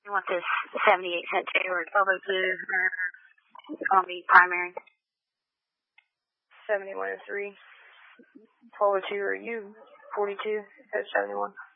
You want this 78-cent ticket or 1202, or it's going to be primary? 7103. 1202 or U 42 at 71.